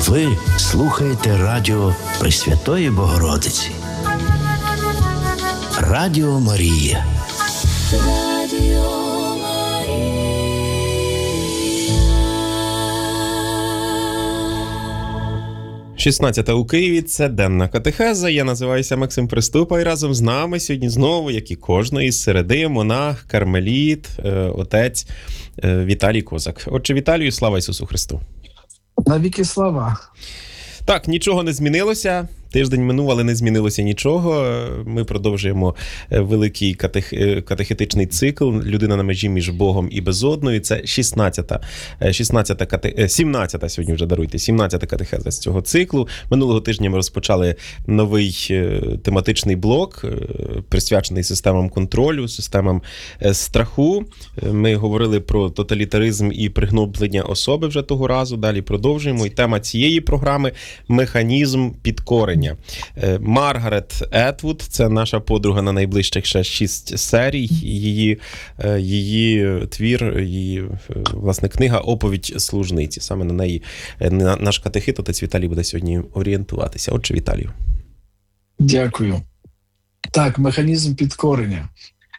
Ви слухаєте радіо Пресвятої Богородиці. Радіо Марія. Радіо Марія. 16 у Києві – це денна катехеза. Я називаюся Максим Приступа, і разом з нами сьогодні знову, як і кожної середи, монах, кармеліт, отець Віталій Козак. Отче Віталію, слава Ісусу Христу! Навіки слава! Так, нічого не змінилося. Тиждень минув, але не змінилося нічого. Ми продовжуємо великий катехетичний цикл «Людина на межі між Богом і безодною». Це 17-та сьогодні вже, даруйте, 17-та катехеза з цього циклу. Минулого тижня ми розпочали новий тематичний блок, присвячений системам контролю, системам страху. Ми говорили про тоталітаризм і пригноблення особи вже того разу. Далі продовжуємо. І тема цієї програми – механізм підкорення. Маргарет Етвуд, це наша подруга на найближчих ще 6 серій. Її твір, її, власне, книга «Оповідь служниці». Саме на неї наш катехит, отець Віталій, буде сьогодні орієнтуватися. Отче Віталію. Дякую. Так, механізм підкорення.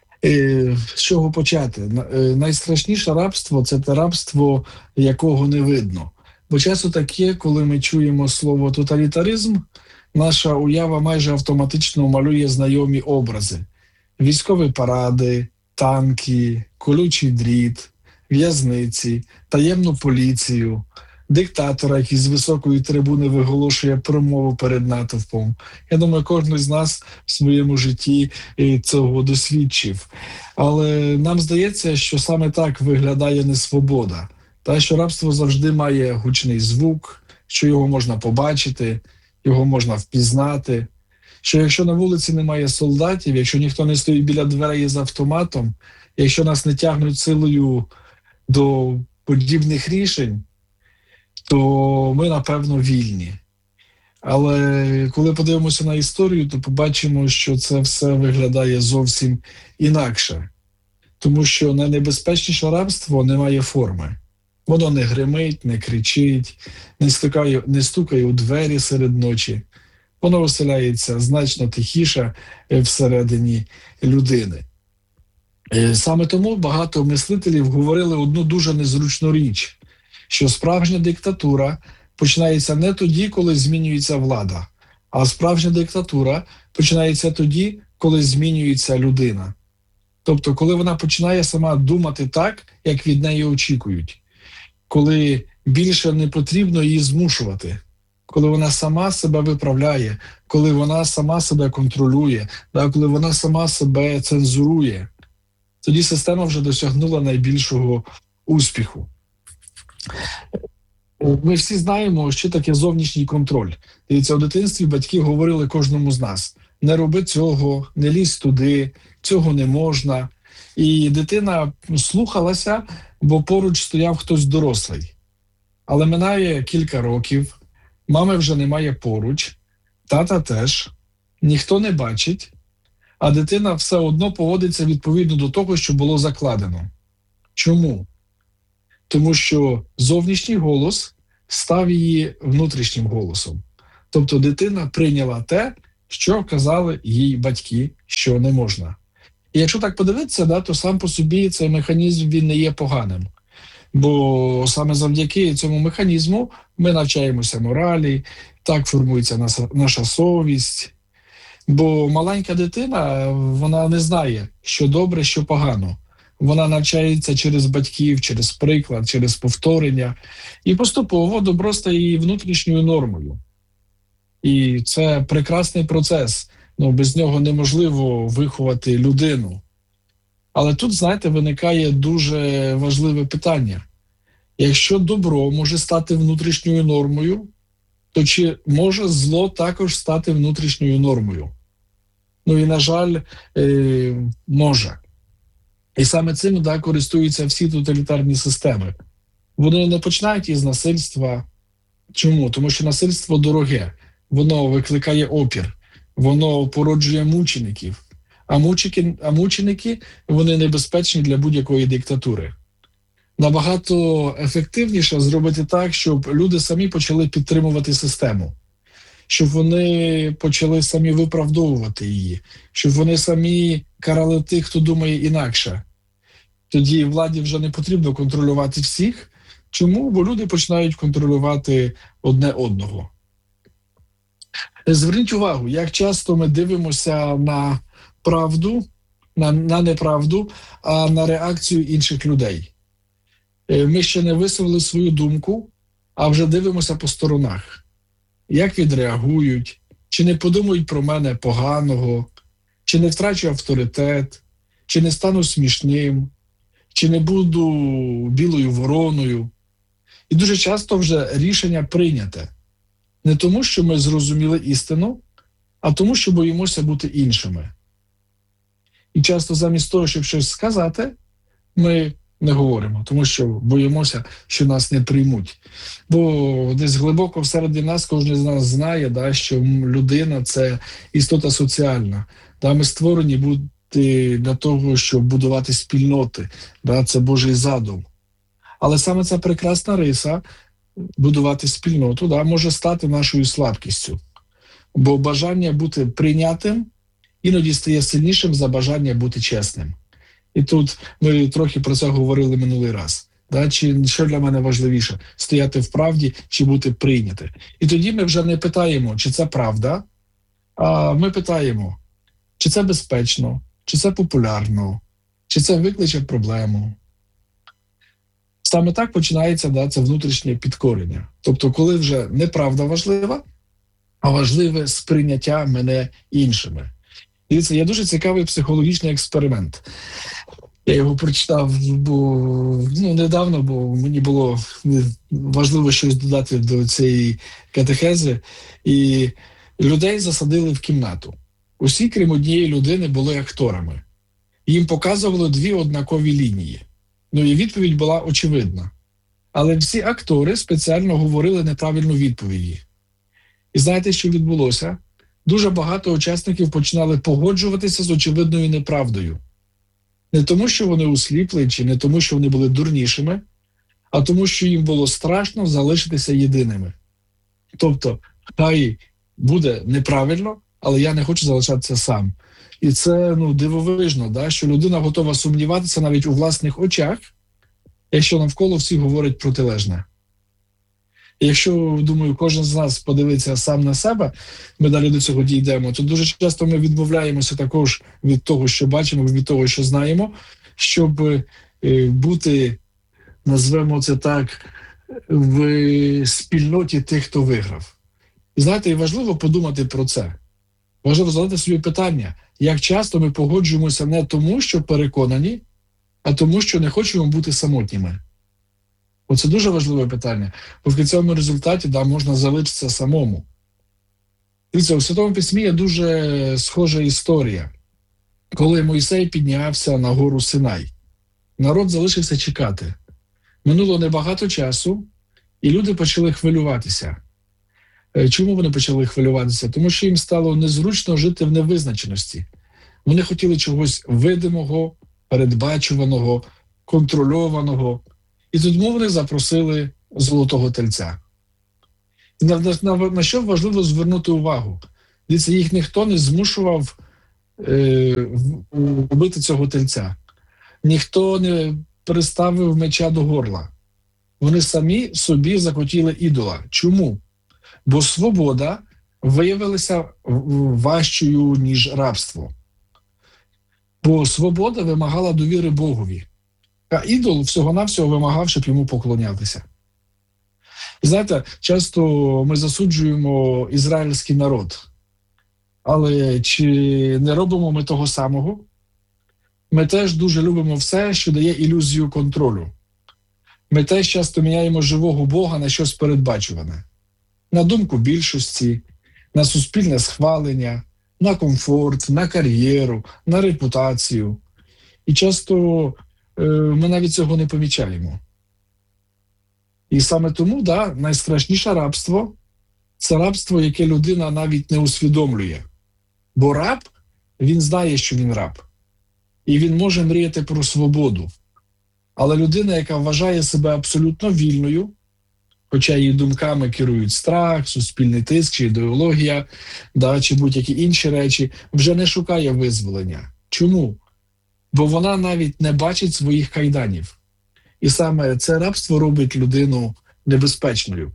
З чого почати? Найстрашніше рабство – це те рабство, якого не видно. Бо часто таке, коли ми чуємо слово «тоталітаризм», наша уява майже автоматично малює знайомі образи. Військові паради, танки, колючий дріт, в'язниці, таємну поліцію, диктатора, який з високої трибуни виголошує промову перед натовпом. Я думаю, кожен з нас в своєму житті цього досвідчив. Але нам здається, що саме так виглядає несвобода. Та, що рабство завжди має гучний звук, що його можна побачити, його можна впізнати, що якщо на вулиці немає солдатів, якщо ніхто не стоїть біля дверей з автоматом, якщо нас не тягнуть силою до подібних рішень, то ми, напевно, вільні. Але коли подивимося на історію, то побачимо, що це все виглядає зовсім інакше. Тому що найнебезпечніше рабство не має форми. Воно не гримить, не кричить, не стукає у двері серед ночі. Воно оселяється значно тихіше всередині людини. Саме тому багато мислителів говорили одну дуже незручну річ, що справжня диктатура починається не тоді, коли змінюється влада, а справжня диктатура починається тоді, коли змінюється людина. Тобто, коли вона починає сама думати так, як від неї очікують. Коли більше не потрібно її змушувати, коли вона сама себе виправляє, коли вона сама себе контролює, коли вона сама себе цензурує, тоді система вже досягнула найбільшого успіху. Ми всі знаємо, що таке зовнішній контроль. Дивіться, у дитинстві батьки говорили кожному з нас: не роби цього, не лізь туди, цього не можна. І дитина слухалася, бо поруч стояв хтось дорослий. Але минає кілька років, мами вже немає поруч, тата теж, ніхто не бачить, а дитина все одно поводиться відповідно до того, що було закладено. Чому? Тому що зовнішній голос став її внутрішнім голосом. Тобто дитина прийняла те, що казали їй батьки, що не можна. І якщо так подивитися, то сам по собі цей механізм, він не є поганим. Бо саме завдяки цьому механізму ми навчаємося моралі, так формується наша совість. Бо маленька дитина, вона не знає, що добре, що погано. Вона навчається через батьків, через приклад, через повторення. І поступово добро стає її внутрішньою нормою. І це прекрасний процес. Без нього неможливо виховати людину. Але тут, знаєте, виникає дуже важливе питання. Якщо добро може стати внутрішньою нормою, то чи може зло також стати внутрішньою нормою? І, на жаль, може. І саме цим користуються всі тоталітарні системи. Вони не починають із насильства. Чому? Тому що насильство дороге, воно викликає опір, воно породжує мучеників. А мученики, вони небезпечні для будь-якої диктатури. Набагато ефективніше зробити так, щоб люди самі почали підтримувати систему, щоб вони почали самі виправдовувати її, щоб вони самі карали тих, хто думає інакше. Тоді владі вже не потрібно контролювати всіх. Чому? Бо люди починають контролювати одне одного. Зверніть увагу, як часто ми дивимося на правду, на неправду, а на реакцію інших людей. Ми ще не висловили свою думку, а вже дивимося по сторонах. Як відреагують, чи не подумають про мене поганого, чи не втрачу авторитет, чи не стану смішним, чи не буду білою вороною. І дуже часто вже рішення прийняте. Не тому, що ми зрозуміли істину, а тому, що боїмося бути іншими. І часто замість того, щоб щось сказати, ми не говоримо, тому що боїмося, що нас не приймуть. Бо десь глибоко всередині нас кожен з нас знає, що людина – це істота соціальна. Ми створені бути для того, щоб будувати спільноти. Це Божий задум. Але саме ця прекрасна риса будувати спільноту може стати нашою слабкістю. Бо бажання бути прийнятим іноді стає сильнішим за бажання бути чесним. І тут ми трохи про це говорили минулий раз. Чи що для мене важливіше – стояти в правді чи бути прийняти. І тоді ми вже не питаємо, чи це правда, а ми питаємо, чи це безпечно, чи це популярно, чи це викличе проблему. Саме так починається це внутрішнє підкорення. Тобто, коли вже не правда важлива, а важливе сприйняття мене іншими. Дивіться, є дуже цікавий психологічний експеримент. Я його прочитав недавно, бо мені було важливо щось додати до цієї катехези. І людей засадили в кімнату. Усі, крім однієї людини, були акторами. Їм показували дві однакові лінії. І відповідь була очевидна. Але всі актори спеціально говорили неправильну відповіді. І знаєте, що відбулося? Дуже багато учасників починали погоджуватися з очевидною неправдою. Не тому, що вони усліпли, чи не тому, що вони були дурнішими, а тому, що їм було страшно залишитися єдиними. Тобто, хай буде неправильно, але я не хочу залишатися сам. І це дивовижно, що людина готова сумніватися навіть у власних очах, якщо навколо всі говорять протилежне. І якщо, думаю, кожен з нас подивиться сам на себе, ми далі до цього дійдемо, то дуже часто ми відмовляємося також від того, що бачимо, від того, що знаємо, щоб бути, назвемо це так, в спільноті тих, хто виграв. І знаєте, і важливо подумати про це. Важливо задати собі питання, як часто ми погоджуємося не тому, що переконані, а тому, що не хочемо бути самотніми. Оце дуже важливе питання, бо в кінцевому результаті можна залишитися самому. Дивіться, у Святому Письмі є дуже схожа історія. Коли Мойсей піднявся на гору Синай, народ залишився чекати. Минуло небагато часу, і люди почали хвилюватися. Чому вони почали хвилюватися? Тому що їм стало незручно жити в невизначеності. Вони хотіли чогось видимого, передбачуваного, контрольованого. І тому вони запросили золотого тельця. На що важливо звернути увагу? Дивіться, їх ніхто не змушував вбити цього тельця. Ніхто не приставив меча до горла. Вони самі собі захотіли ідола. Чому? Бо свобода виявилася важчою, ніж рабство. Бо свобода вимагала довіри Богові. А ідол всього-навсього вимагав, щоб йому поклонятися. І знаєте, часто ми засуджуємо ізраїльський народ. Але чи не робимо ми того самого? Ми теж дуже любимо все, що дає ілюзію контролю. Ми теж часто міняємо живого Бога на щось передбачуване. На думку більшості, на суспільне схвалення, на комфорт, на кар'єру, на репутацію. І часто ми навіть цього не помічаємо. І саме тому, найстрашніше рабство – це рабство, яке людина навіть не усвідомлює. Бо раб, він знає, що він раб. І він може мріяти про свободу. Але людина, яка вважає себе абсолютно вільною, хоча її думками керують страх, суспільний тиск чи ідеологія, чи будь-які інші речі, вже не шукає визволення. Чому? Бо вона навіть не бачить своїх кайданів. І саме це рабство робить людину небезпечною.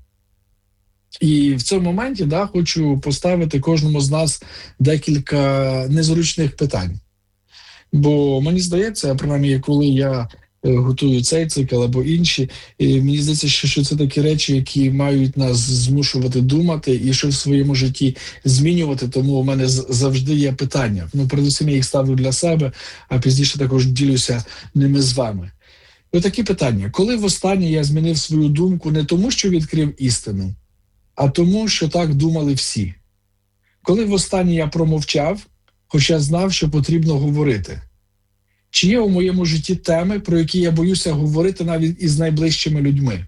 І в цьому моменті хочу поставити кожному з нас декілька незручних питань. Бо мені здається, принаймні, коли я готую цей цикл або інші, і мені здається, що це такі речі, які мають нас змушувати думати і що в своєму житті змінювати, тому у мене завжди є питання. Передусім я їх ставлю для себе, а пізніше також ділюся ними з вами. І такі питання. Коли востаннє я змінив свою думку не тому, що відкрив істину, а тому, що так думали всі? Коли востаннє я промовчав, хоча знав, що потрібно говорити? Чи є у моєму житті теми, про які я боюся говорити навіть із найближчими людьми?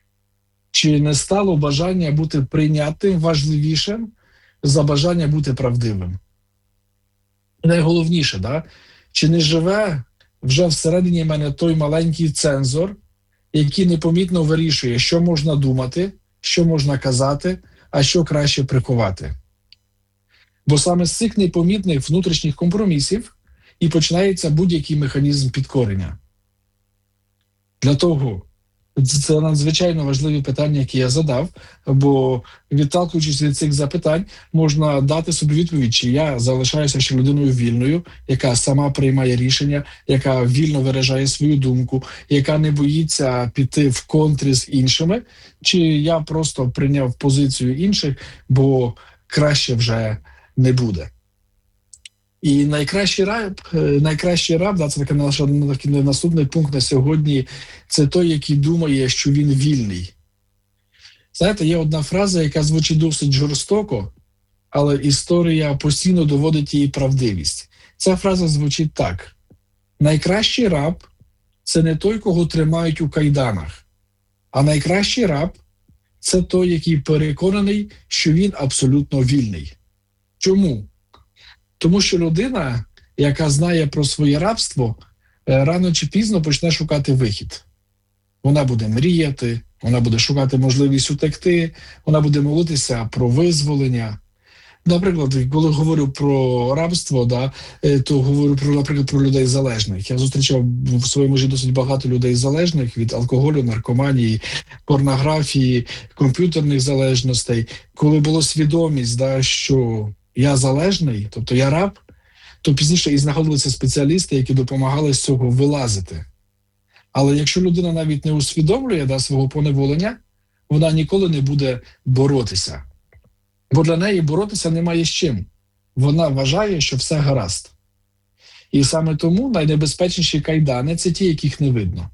Чи не стало бажання бути прийнятим важливішим за бажання бути правдивим? Найголовніше, чи не живе вже всередині мене той маленький цензор, який непомітно вирішує, що можна думати, що можна казати, а що краще приховати? Бо саме з цих непомітних внутрішніх компромісів і починається будь-який механізм підкорення. Для того, це надзвичайно важливі питання, які я задав, бо відталкуючись від цих запитань, можна дати собі відповідь, чи я залишаюся ще людиною вільною, яка сама приймає рішення, яка вільно виражає свою думку, яка не боїться піти в контрі з іншими, чи я просто прийняв позицію інших, бо краще вже не буде. І найкращий раб, це такий наступний пункт на сьогодні, це той, який думає, що він вільний. Знаєте, є одна фраза, яка звучить досить жорстоко, але історія постійно доводить її правдивість. Ця фраза звучить так. Найкращий раб – це не той, кого тримають у кайданах, а найкращий раб – це той, який переконаний, що він абсолютно вільний. Чому? Тому що людина, яка знає про своє рабство, рано чи пізно почне шукати вихід. Вона буде мріяти, вона буде шукати можливість утекти, вона буде молитися про визволення. Наприклад, коли говорю про рабство, то говорю, наприклад, про людей залежних. Я зустрічав в своєму житті досить багато людей залежних від алкоголю, наркоманії, порнографії, комп'ютерних залежностей. Коли була свідомість, що я залежний, тобто я раб, то пізніше і знаходилися спеціалісти, які допомагали з цього вилазити. Але якщо людина навіть не усвідомлює свого поневолення, вона ніколи не буде боротися. Бо для неї боротися немає з чим. Вона вважає, що все гаразд. І саме тому найнебезпечніші кайдани – це ті, яких не видно.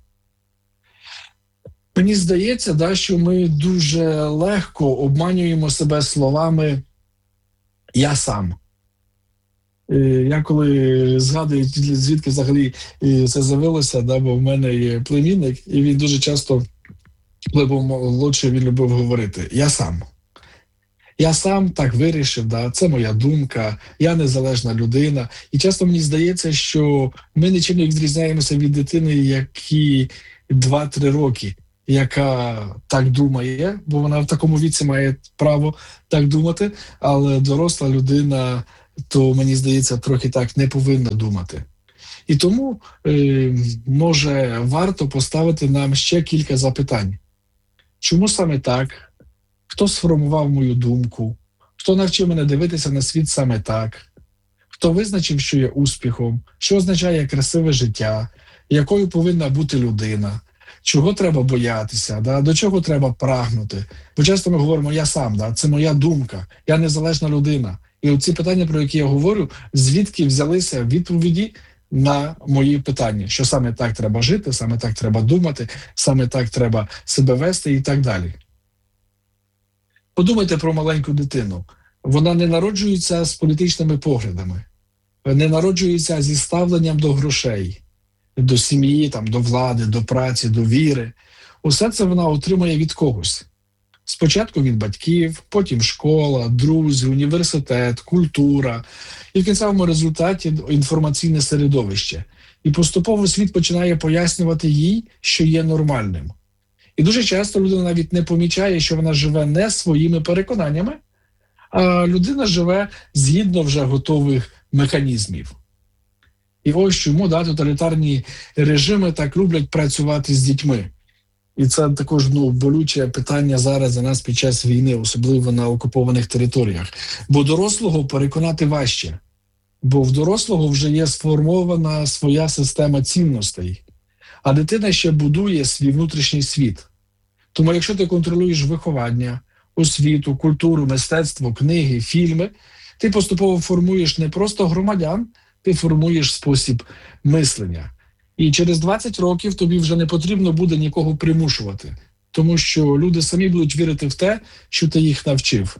Мені здається, що ми дуже легко обманюємо себе словами «я сам». Я коли згадую, звідки взагалі це з'явилося, бо в мене є племінник, і він дуже часто, коли був молодший, він любив говорити «я сам». Я сам так вирішив, це моя думка, я незалежна людина. І часто мені здається, що ми нічим не відрізняємося від дитини, які 2-3 роки, яка так думає, бо вона в такому віці має право так думати, але доросла людина, то, мені здається, трохи так не повинна думати. І тому, може, варто поставити нам ще кілька запитань. Чому саме так? Хто сформував мою думку? Хто навчив мене дивитися на світ саме так? Хто визначив, що є успіхом? Що означає красиве життя? Якою повинна бути людина? Чого треба боятися? До чого треба прагнути? Бо часто ми говоримо «я сам», це моя думка, я незалежна людина. І оці питання, про які я говорю, звідки взялися відповіді на мої питання, що саме так треба жити, саме так треба думати, саме так треба себе вести і так далі. Подумайте про маленьку дитину. Вона не народжується з політичними поглядами, не народжується зі ставленням до грошей, до сім'ї, до влади, до праці, до віри. Усе це вона отримує від когось. Спочатку від батьків, потім школа, друзі, університет, культура і в кінцевому результаті інформаційне середовище. І поступово світ починає пояснювати їй, що є нормальним. І дуже часто людина навіть не помічає, що вона живе не своїми переконаннями, а людина живе згідно вже готових механізмів. І ось чому тоталітарні режими так люблять працювати з дітьми. І це також болюче питання зараз за нас під час війни, особливо на окупованих територіях. Бо дорослого переконати важче. Бо в дорослого вже є сформована своя система цінностей. А дитина ще будує свій внутрішній світ. Тому якщо ти контролюєш виховання, освіту, культуру, мистецтво, книги, фільми, ти поступово формуєш не просто громадян, ти формуєш спосіб мислення. І через 20 років тобі вже не потрібно буде нікого примушувати, тому що люди самі будуть вірити в те, що ти їх навчив.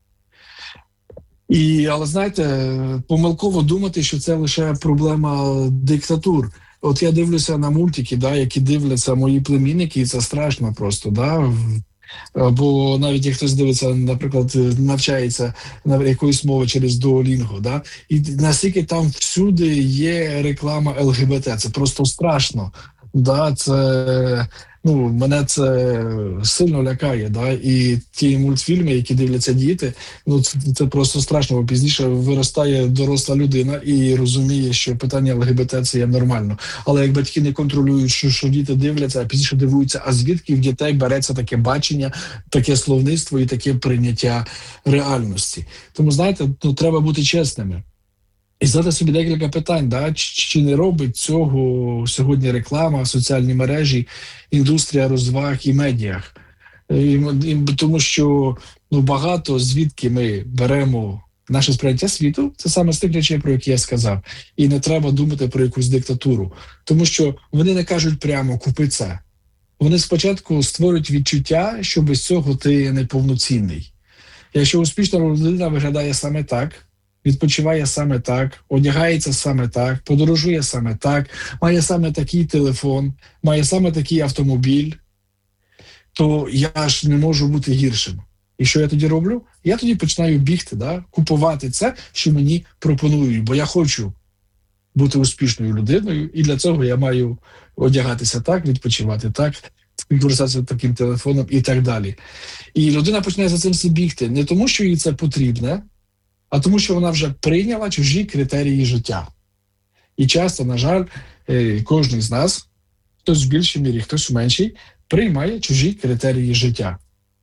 Але знаєте, помилково думати, що це лише проблема диктатур. От я дивлюся на мультики, які дивляться мої племінники, і це страшно просто. Бо навіть як хтось дивиться, наприклад, навчається на якоїсь мови через Duolingo, і наскільки там всюди є реклама ЛГБТ, це просто страшно. Це, мене це сильно лякає. І ті мультфільми, які дивляться діти, це просто страшно, бо пізніше виростає доросла людина і розуміє, що питання ЛГБТ – це є нормально. Але як батьки не контролюють, що діти дивляться, а пізніше дивуються, а звідки в дітей береться таке бачення, таке словництво і таке прийняття реальності. Тому, знаєте, треба бути чесними. І задати собі декілька питань, чи не робить цього сьогодні реклама, соціальні мережі, індустрія розваг і медіях. Тому що багато звідки ми беремо наше сприйняття світу, це саме з тих речей, про які я сказав. І не треба думати про якусь диктатуру. Тому що вони не кажуть прямо «купи це». Вони спочатку створюють відчуття, що без цього ти неповноцінний. Якщо успішна людина виглядає саме так, відпочиває саме так, одягається саме так, подорожує саме так, має саме такий телефон, має саме такий автомобіль, то я ж не можу бути гіршим. І що я тоді роблю? Я тоді починаю бігти, купувати це, що мені пропонують, бо я хочу бути успішною людиною, і для цього я маю одягатися так, відпочивати так, користуватися таким телефоном і так далі. І людина починає за цим всі бігти не тому, що їй це потрібне, а тому, що вона вже прийняла чужі критерії життя. І часто, на жаль, кожен з нас, хтось в більшій мірі, хтось в меншій, приймає чужі критерії життя.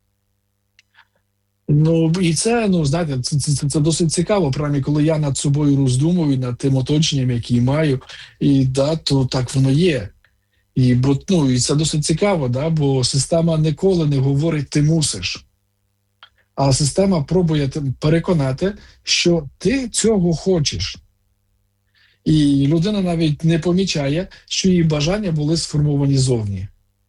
І це, знаєте, це досить цікаво, принаймні, коли я над собою роздумую, над тим оточенням, яке маю, то так воно є. І це досить цікаво, бо система ніколи не говорить «ти мусиш». А система пробує переконати, що ти цього хочеш. І людина навіть не помічає, що її бажання були сформовані зовні.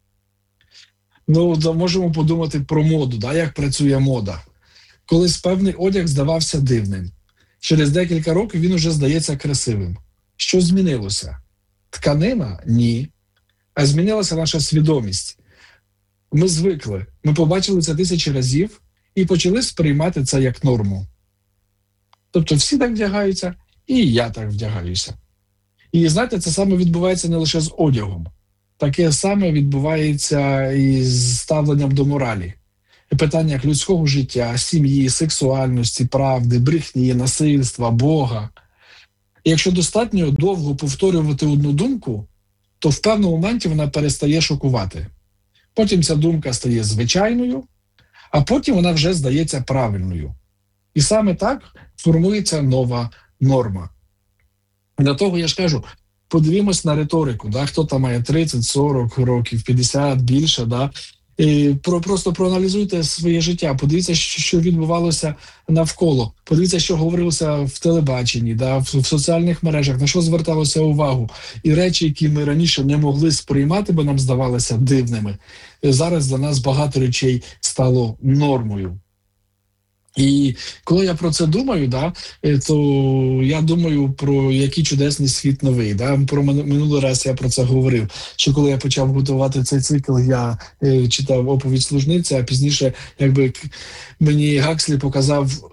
Можемо подумати про моду, як працює мода. Колись певний одяг здавався дивним. Через декілька років він уже здається красивим. Що змінилося? Тканина? Ні. А змінилася наша свідомість. Ми звикли, ми побачили це тисячі разів, і почали сприймати це як норму. Тобто всі так вдягаються, і я так вдягаюся. І знаєте, це саме відбувається не лише з одягом. Таке саме відбувається і з ставленням до моралі. Питаннях людського життя, сім'ї, сексуальності, правди, брехні, насильства, Бога. І якщо достатньо довго повторювати одну думку, то в певному моменті вона перестає шокувати. Потім ця думка стає звичайною, а потім вона вже здається правильною. І саме так формується нова норма. Для того я ж кажу, подивімось на риторику, хто там має 30, 40 років, 50, більше, І просто проаналізуйте своє життя, подивіться, що відбувалося навколо, подивіться, що говорилося в телебаченні, в соціальних мережах, на що зверталося увагу. І речі, які ми раніше не могли сприймати, бо нам здавалися дивними, зараз для нас багато речей стало нормою. І коли я про це думаю, то я думаю про який чудесний світ новий. Про минулий раз я про це говорив, що коли я почав готувати цей цикл, я читав оповідь служниці, а пізніше мені Гакслі показав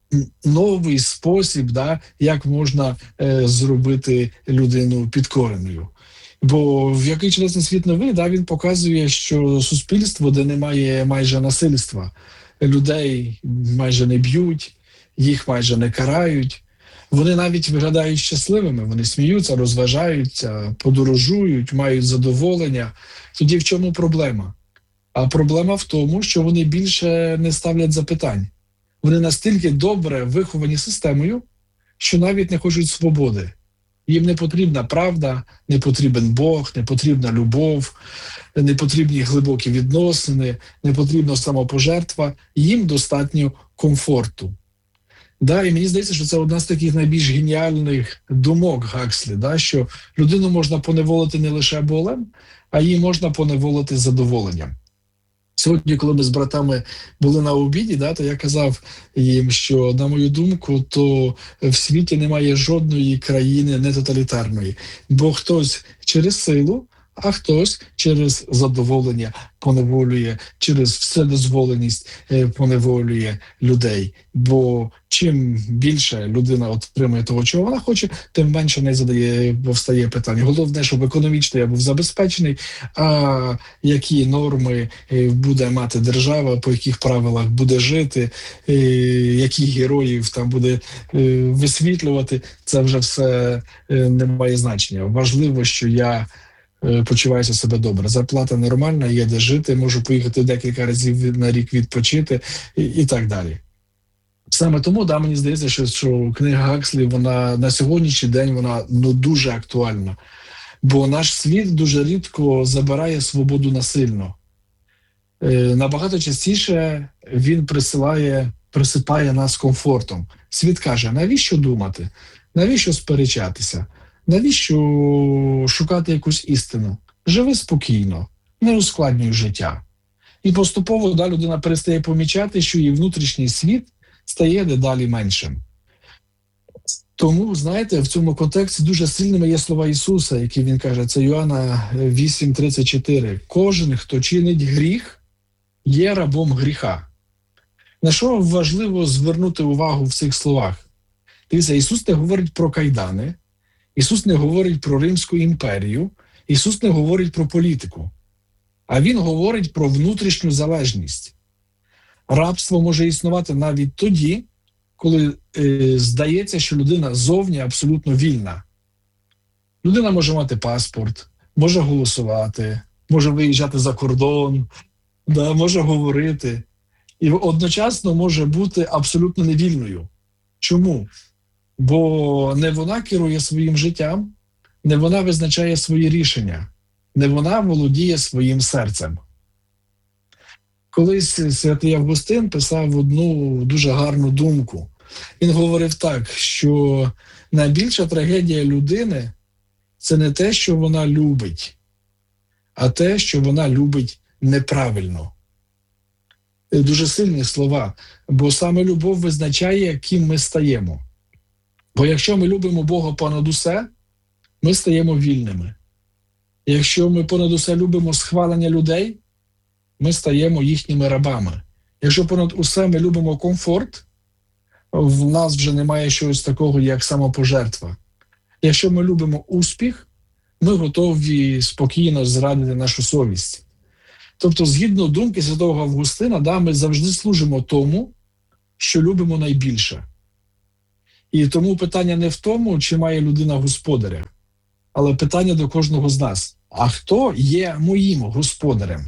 новий спосіб, да, як можна зробити людину підкореною. Бо в який чудесний світ новий, да, він показує, що суспільство, де немає майже насильства, людей майже не б'ють, їх майже не карають. Вони навіть виглядають щасливими, вони сміються, розважаються, подорожують, мають задоволення. Тоді в чому проблема? А проблема в тому, що вони більше не ставлять запитань. Вони настільки добре виховані системою, що навіть не хочуть свободи. Їм не потрібна правда, не потрібен Бог, не потрібна любов, не потрібні глибокі відносини, не потрібна самопожертва. Їм достатньо комфорту. Да, і мені здається, що це одна з таких найбільш геніальних думок Гакслі, да, що людину можна поневолити не лише болем, а її можна поневолити задоволенням. Сьогодні, коли ми з братами були на обіді, да, то я казав їм, що, на мою думку, то в світі немає жодної країни нетоталітарної, бо хтось через силу, а хтось через задоволення поневолює, через вседозволеність поневолює людей. Бо чим більше людина отримує того, чого вона хоче, тим менше не повстає питання. Головне, щоб економічно я був забезпечений, а які норми буде мати держава, по яких правилах буде жити, яких героїв там буде висвітлювати, це вже все не має значення. Важливо, що я почуваюся себе добре. Зарплата нормальна, є де жити, можу поїхати декілька разів на рік відпочити і так далі. Саме тому, да, мені здається, що книга Гакслі, вона на сьогоднішній день вона дуже актуальна. Бо наш світ дуже рідко забирає свободу насильно. Набагато частіше він присипає нас комфортом. Світ каже, навіщо думати? Навіщо сперечатися? Навіщо шукати якусь істину? Живи спокійно, не ускладнюй життя. І поступово людина перестає помічати, що її внутрішній світ стає дедалі меншим. Тому, знаєте, в цьому контексті дуже сильними є слова Ісуса, які Він каже, це Йоанна 8:34. Кожен, хто чинить гріх, є рабом гріха. На що важливо звернути увагу в цих словах? Дивіться, Ісус не говорить про кайдани, Ісус не говорить про Римську імперію, Ісус не говорить про політику, а Він говорить про внутрішню залежність. Рабство може існувати навіть тоді, коли здається, що людина зовні абсолютно вільна. Людина може мати паспорт, може голосувати, може виїжджати за кордон, може говорити. І одночасно може бути абсолютно невільною. Чому? Бо не вона керує своїм життям, не вона визначає свої рішення, не вона володіє своїм серцем. Колись святий Августин писав одну дуже гарну думку. Він говорив так, що найбільша трагедія людини – це не те, що вона любить, а те, що вона любить неправильно. Дуже сильні слова, бо саме любов визначає, ким ми стаємо. Бо якщо ми любимо Бога понад усе, ми стаємо вільними. Якщо ми понад усе любимо схвалення людей, ми стаємо їхніми рабами. Якщо понад усе ми любимо комфорт, в нас вже немає чогось такого, як самопожертва. Якщо ми любимо успіх, ми готові спокійно зрадити нашу совість. Тобто, згідно думки святого Августина, ми завжди служимо тому, що любимо найбільше. І тому питання не в тому, чи має людина господаря, але питання до кожного з нас. А хто є моїм господарем?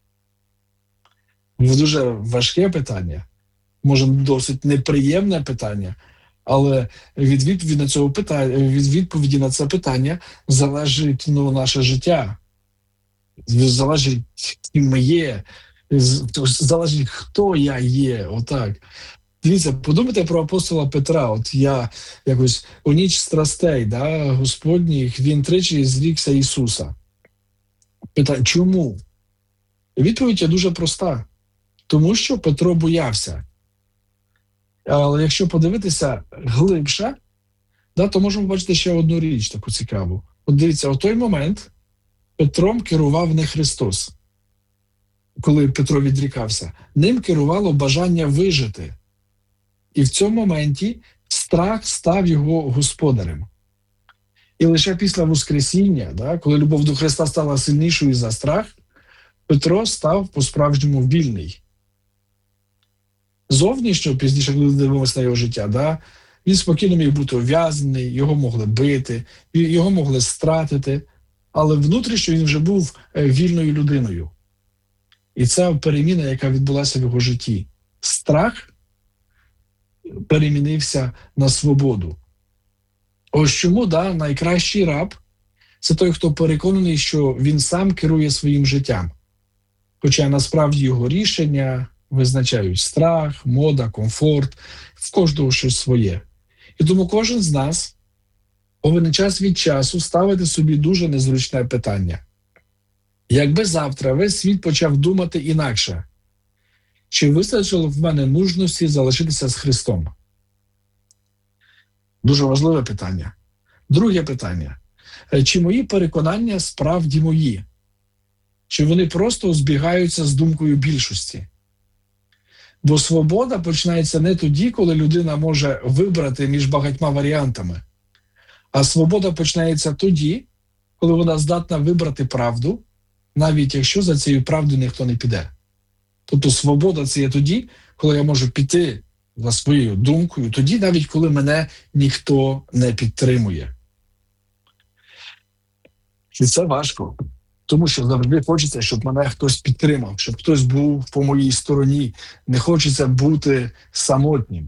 Дуже важке питання, може досить неприємне питання, але від відповіді на це питання залежить наше життя. Залежить, ким ми є, залежить, хто я є, отак. Дивіться, подумайте про апостола Петра. От я якось у ніч страстей, Господніх, він тричі зрікся Ісуса. Питання, чому? Відповідь є дуже проста. Тому що Петро боявся. Але якщо подивитися глибше, то можемо побачити ще одну річ таку цікаву. От дивіться, у той момент Петром керував не Христос, коли Петро відрікався. Ним керувало бажання вижити. І в цьому моменті страх став його господарем. І лише після Воскресіння, коли любов до Христа стала сильнішою за страх, Петро став по-справжньому вільний. Зовнішньо, пізніше, коли дивимося на його життя, він спокійно міг бути ув'язнений, його могли бити, його могли стратити, але внутрішньо він вже був вільною людиною. І це переміна, яка відбулася в його житті. Страх перемінився на свободу. Ось чому найкращий раб – це той, хто переконаний, що він сам керує своїм життям. Хоча насправді його рішення визначають страх, мода, комфорт, в кожного щось своє. І тому кожен з нас повинен час від часу ставити собі дуже незручне питання. Якби завтра весь світ почав думати інакше, чи вистачило в мене мужності залишитися з Христом? Дуже важливе питання. Друге питання. Чи мої переконання справді мої? Чи вони просто збігаються з думкою більшості? Бо свобода починається не тоді, коли людина може вибрати між багатьма варіантами. А свобода починається тоді, коли вона здатна вибрати правду, навіть якщо за цією правдою ніхто не піде. Тобто свобода – це є тоді, коли я можу піти за своєю думкою, тоді навіть коли мене ніхто не підтримує. І це важко, тому що завжди хочеться, щоб мене хтось підтримав, щоб хтось був по моїй стороні. Не хочеться бути самотнім.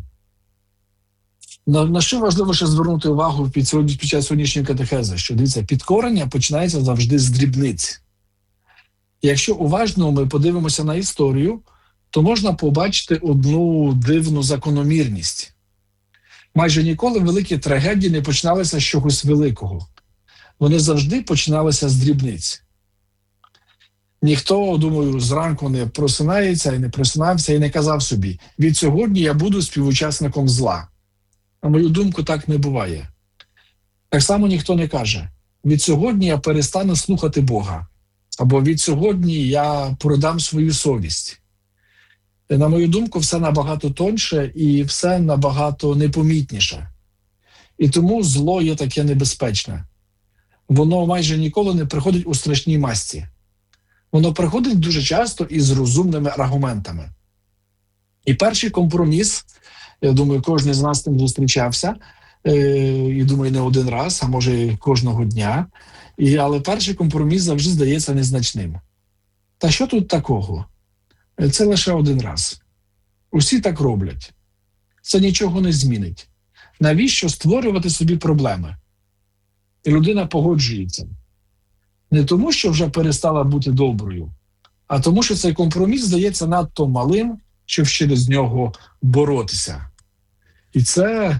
На що важливо ще звернути увагу під час сьогоднішньої катехези? Що, дивіться, підкорення починається завжди з дрібниць. Якщо уважно ми подивимося на історію, то можна побачити одну дивну закономірність. Майже ніколи великі трагедії не починалися з чогось великого. Вони завжди починалися з дрібниць. Ніхто, думаю, зранку не просинається і не просинався і не казав собі: від сьогодні я буду співучасником зла. На мою думку, так не буває. Так само ніхто не каже: від сьогодні я перестану слухати Бога. Або від сьогодні я продам свою совість. На мою думку, все набагато тоньше і все набагато непомітніше. І тому зло є таке небезпечне. Воно майже ніколи не приходить у страшній масті. Воно приходить дуже часто із розумними аргументами. І перший компроміс, я думаю, кожен з нас з тим зустрічався, і думаю, не один раз, а може і кожного дня. Але перший компроміс завжди здається незначним. Та що тут такого? Це лише один раз. Усі так роблять. Це нічого не змінить. Навіщо створювати собі проблеми? І людина погоджується. Не тому, що вже перестала бути доброю, а тому, що цей компроміс здається надто малим, щоб через нього боротися. І це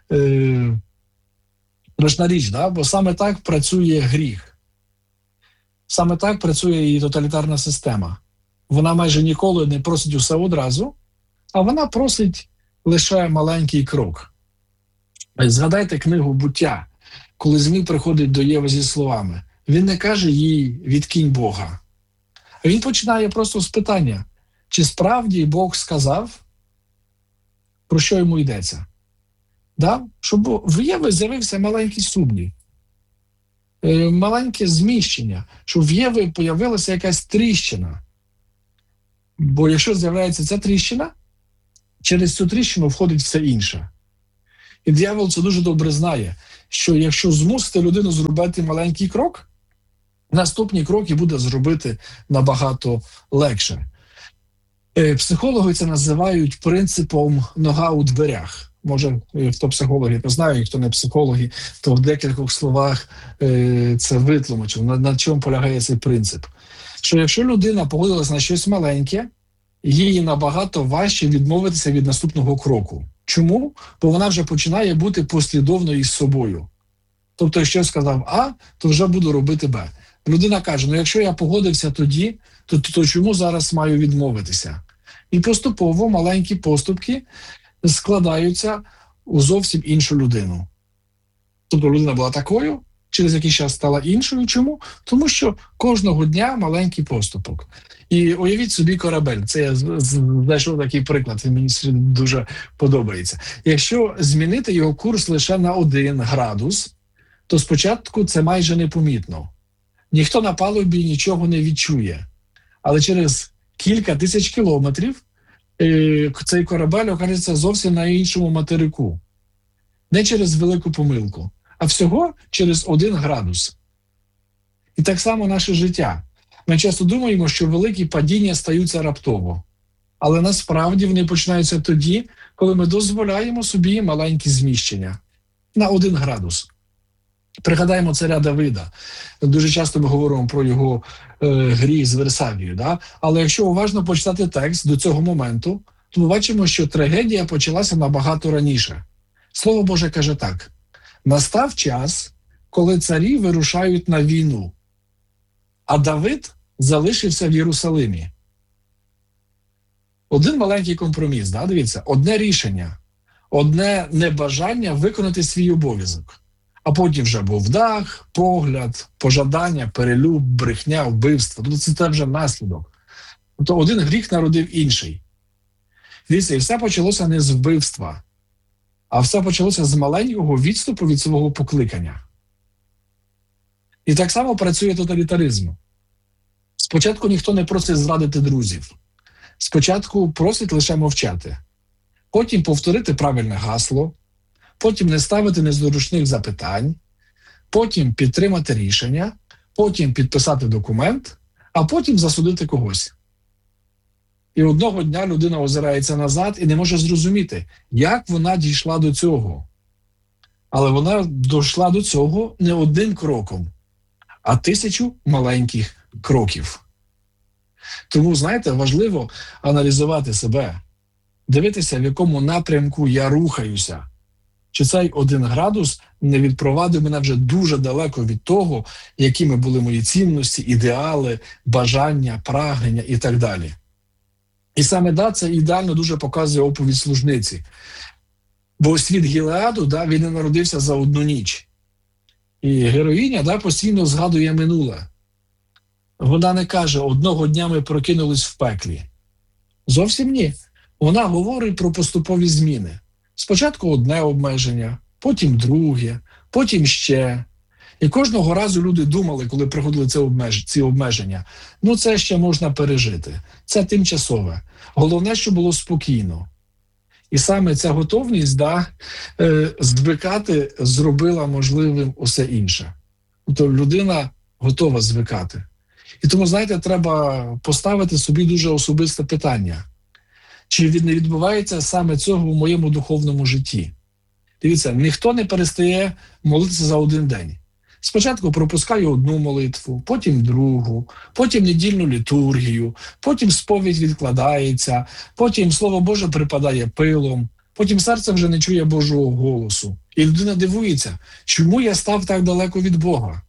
страшна річ, бо саме так працює гріх. Саме так працює і тоталітарна система. Вона майже ніколи не просить усе одразу, а вона просить лише маленький крок. Згадайте книгу «Буття», коли Змій приходить до Єви зі словами. Він не каже їй «відкинь Бога». А він починає просто з питання, чи справді Бог сказав, про що йому йдеться. Щоб в Єви з'явився маленький сумнів, маленьке зміщення, щоб в Єви появилася якась тріщина. Бо якщо з'являється ця тріщина, через цю тріщину входить все інше. І диявол це дуже добре знає, що якщо змусити людину зробити маленький крок, наступні кроки буде зробити набагато легше. Психологи це називають принципом «нога у дверях». Може, хто психологи, то знає, хто не психологи, то в декількох словах це витлумачив. На чому полягає цей принцип? Що якщо людина погодилась на щось маленьке, їй набагато важче відмовитися від наступного кроку. Чому? Бо вона вже починає бути послідовною із собою. Тобто, якщо сказав А, то вже буду робити Б. Людина каже, якщо я погодився тоді, то чому зараз маю відмовитися? І поступово маленькі поступки складаються у зовсім іншу людину. Тобто людина була такою, через якийсь час стала іншою. Чому? Тому що кожного дня маленький поступок. І уявіть собі корабель. Це я знайшов такий приклад, він мені дуже подобається. Якщо змінити його курс лише на 1 градус, то спочатку це майже непомітно. Ніхто на палубі нічого не відчує. Але через кілька тисяч кілометрів цей корабель окажеться зовсім на іншому материку. Не через велику помилку, а всього через 1 градус. І так само наше життя. Ми часто думаємо, що великі падіння стаються раптово. Але насправді вони починаються тоді, коли ми дозволяємо собі маленькі зміщення. На 1 градус. Пригадаємо царя Давида. Дуже часто ми говоримо про його гріх з Версавією. Да? Але якщо уважно почитати текст до цього моменту, то ми бачимо, що трагедія почалася набагато раніше. Слово Боже каже так. Настав час, коли царі вирушають на війну, а Давид залишився в Єрусалимі. Один маленький компроміс, да? Дивіться, одне рішення, одне небажання виконати свій обов'язок. А потім вже був дах, погляд, пожадання, перелюб, брехня, вбивство. Тобто це вже наслідок. Тобто один гріх народив інший. Дивіться, і все почалося не з вбивства, а все почалося з маленького відступу від свого покликання. І так само працює тоталітаризм. Спочатку ніхто не просить зрадити друзів. Спочатку просить лише мовчати. Потім повторити правильне гасло. Потім не ставити незручних запитань. Потім підтримати рішення. Потім підписати документ. А потім засудити когось. І одного дня людина озирається назад і не може зрозуміти, як вона дійшла до цього. Але вона дійшла до цього не 1 кроком, а 1000 маленьких кроків. Тому, знаєте, важливо аналізувати себе, дивитися, в якому напрямку я рухаюся. Чи цей 1 градус не відпровадив мене вже дуже далеко від того, якими були мої цінності, ідеали, бажання, прагнення і так далі. І саме це ідеально дуже показує оповідь служниці. Бо світ Гілеаду, він не народився за 1 ніч. І героїня постійно згадує минуле. Вона не каже, одного дня ми прокинулись в пеклі. Зовсім ні. Вона говорить про поступові зміни. Спочатку одне обмеження, потім друге, потім ще. І кожного разу люди думали, коли приходили ці обмеження, це ще можна пережити, це тимчасове. Головне, що було спокійно. І саме ця готовність звикати зробила можливим усе інше. Тобто людина готова звикати. І тому, знаєте, треба поставити собі дуже особисте питання. Чи не відбувається саме цього в моєму духовному житті? Дивіться, ніхто не перестає молитися за 1 день. Спочатку пропускаю 1 молитву, потім другу, потім недільну літургію, потім сповідь відкладається, потім Слово Боже припадає пилом, потім серце вже не чує Божого голосу. І людина дивується, чому я став так далеко від Бога?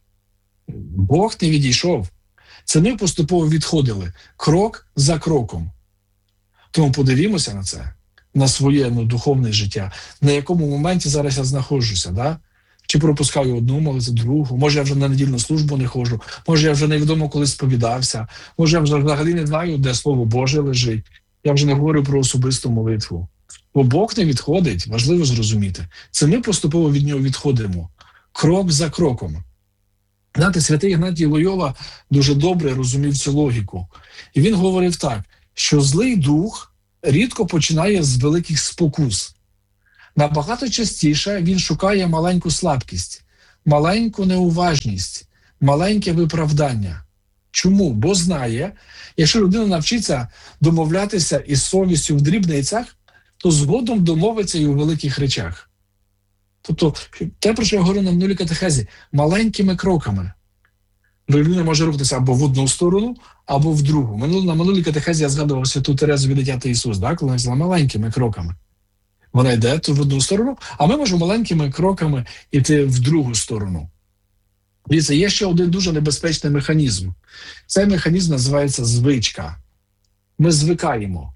Бог не відійшов. Це ми поступово відходили, крок за кроком. Тому подивімося на це, на своє духовне життя, на якому моменті зараз я знаходжуся, Чи пропускаю 1 молитву, другу, може я вже на недільну службу не ходжу, може я вже невідомо коли сповідався, може я вже взагалі не знаю, де Слово Боже лежить. Я вже не говорю про особисту молитву. Бо Бог не відходить, важливо зрозуміти. Це ми поступово від нього відходимо, крок за кроком. Знаєте, святий Ігнатій Лойола дуже добре розумів цю логіку. І він говорив так, що злий дух рідко починає з великих спокус. Набагато частіше він шукає маленьку слабкість, маленьку неуважність, маленьке виправдання. Чому? Бо знає, якщо людина навчиться домовлятися із совістю в дрібницях, то згодом домовиться і у великих речах. Тобто, те, про що я говорю на минулій катехезі, маленькими кроками. Людина може рухатися або в одну сторону, або в другу. На минулій катехезі я згадував святу Терезу від дитяти Ісус, коли вона сказала маленькими кроками. Вона йде в одну сторону, а ми можемо маленькими кроками йти в другу сторону. Дивіться, є ще один дуже небезпечний механізм. Цей механізм називається звичка. Ми звикаємо.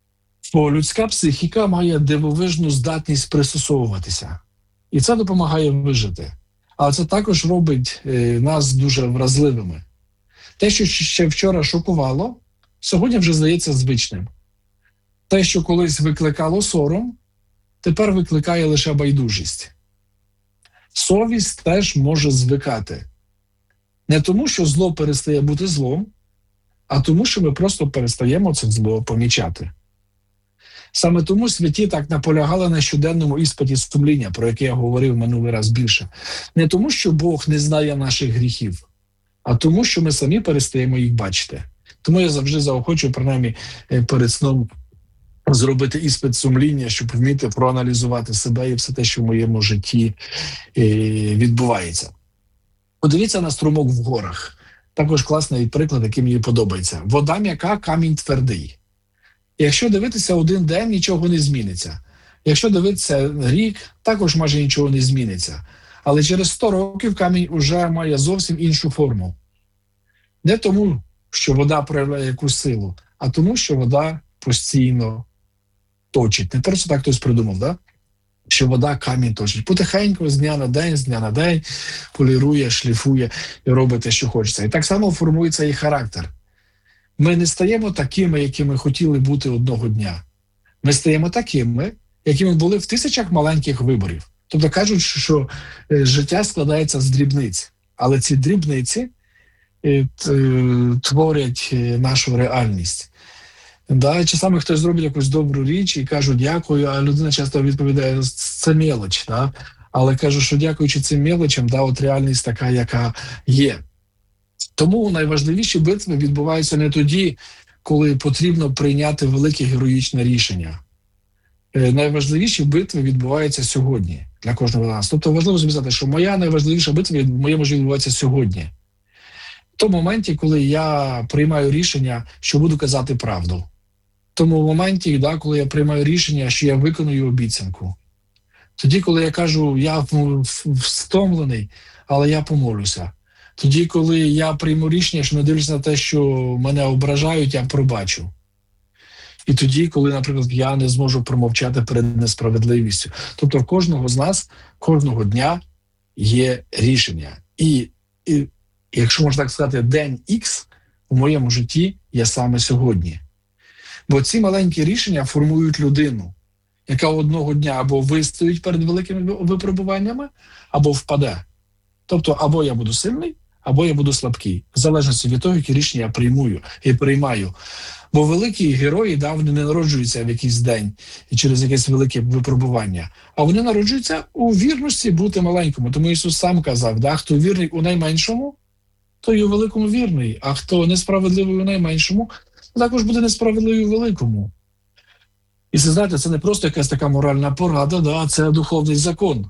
Бо людська психіка має дивовижну здатність пристосовуватися. І це допомагає вижити. Але це також робить нас дуже вразливими. Те, що ще вчора шокувало, сьогодні вже здається звичним. Те, що колись викликало сором, тепер викликає лише байдужість. Совість теж може звикати. Не тому, що зло перестає бути злом, а тому, що ми просто перестаємо це зло помічати. Саме тому святі так наполягали на щоденному іспиті сумління, про яке я говорив минулий раз більше. Не тому, що Бог не знає наших гріхів, а тому, що ми самі перестаємо їх бачити. Тому я завжди заохочую, принаймні, перед сном зробити іспит сумління, щоб вміти проаналізувати себе і все те, що в моєму житті відбувається. Подивіться на струмок в горах. Також класний приклад, який мені подобається. Вода м'яка, камінь твердий. Якщо дивитися один день, нічого не зміниться. Якщо дивитися рік, також майже нічого не зміниться. Але через 100 років камінь уже має зовсім іншу форму. Не тому, що вода проявляє якусь силу, а тому, що вода постійно точить. Не просто так хтось придумав, да? Що вода камінь точить. Потихеньку, з дня на день, полірує, шліфує і робить те, що хочеться. І так само формується і характер. Ми не стаємо такими, якими хотіли бути одного дня. Ми стаємо такими, якими були в тисячах маленьких виборів. Тобто кажуть, що життя складається з дрібниць. Але ці дрібниці творять нашу реальність. Да, часами хтось зробить якусь добру річ і кажуть дякую, а людина часто відповідає, це мелоч. Да? Але кажу, що дякуючи цим мелочам, да, от реальність така, яка є. Тому найважливіші битви відбуваються не тоді, коли потрібно прийняти велике героїчне рішення. Найважливіші битви відбуваються сьогодні для кожного з нас. Тобто важливо сказати, що моя найважливіша битва в моєму житті відбувається сьогодні. В тому моменті, коли я приймаю рішення, що буду казати правду. В тому моменті, да, коли я приймаю рішення, що я виконую обіцянку. Тоді, коли я кажу, я втомлений, але я помолюся. Тоді, коли я прийму рішення, що не дивлюсь на те, що мене ображають, я пробачу. І тоді, коли, наприклад, я не зможу промовчати перед несправедливістю. Тобто в кожного з нас, кожного дня є рішення. І якщо можна так сказати, день Х у моєму житті є саме сьогодні. Бо ці маленькі рішення формують людину, яка одного дня або вистоїть перед великими випробуваннями, або впаде. Тобто або я буду сильний, або я буду слабкий. В залежності від того, які рішення я приймаю. Бо великі герої, да, вони не народжуються в якийсь день і через якесь велике випробування, а вони народжуються у вірності бути маленькому. Тому Ісус сам казав, да, хто вірний у найменшому, той і у великому вірний, а хто несправедливий у найменшому, також буде несправедливий у великому. І це, знаєте, це не просто якась така моральна порада, да, це духовний закон.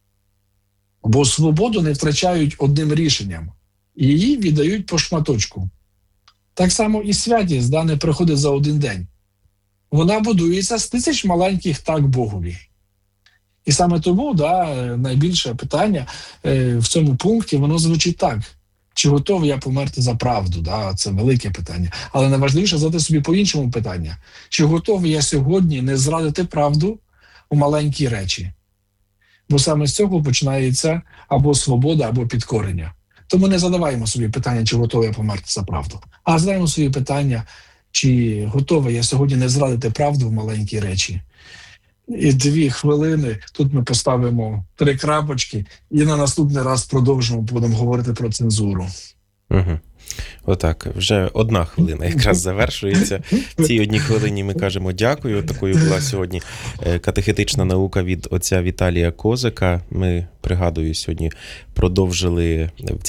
Бо свободу не втрачають одним рішенням. Її віддають по шматочку. Так само і святість, да, не приходить за один день. Вона будується з тисяч маленьких так Богові. І саме тому, да, найбільше питання в цьому пункті, воно звучить так. Чи готовий я померти за правду? Да, це велике питання. Але найважливіше задати собі по-іншому питання. Чи готовий я сьогодні не зрадити правду у маленькі речі? Бо саме з цього починається або свобода, або підкорення. Тому не задаваємо собі питання, чи готовий я померти за правду. А задаємо собі питання, чи готовий я сьогодні не зрадити правду в маленькі речі. І 2 хвилини, тут ми поставимо 3 крапочки, і на наступний раз продовжимо, будемо говорити про цензуру. Угу. Отак, вже 1 хвилина якраз завершується. В цій 1 хвилині ми кажемо дякую. Такою була сьогодні катехетична наука від отця Віталія Козака. Ми, пригадую, сьогодні продовжили в